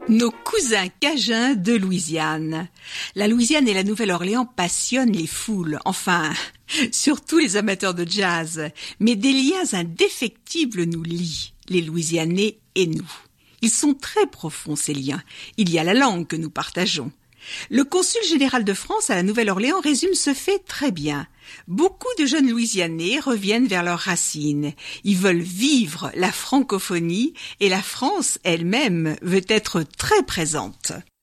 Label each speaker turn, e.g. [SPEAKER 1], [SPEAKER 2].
[SPEAKER 1] Nos cousins cajuns de Louisiane. La Louisiane et la Nouvelle-Orléans passionnent les foules, enfin, surtout les amateurs de jazz. Mais des liens indéfectibles nous lient, les Louisianais et nous. Ils sont très profonds, ces liens. Il y a la langue que nous partageons. Le consul général de France à la Nouvelle-Orléans résume ce fait très bien. Beaucoup de jeunes Louisianais reviennent vers leurs racines. Ils veulent vivre la francophonie et la France elle-même veut être très présente.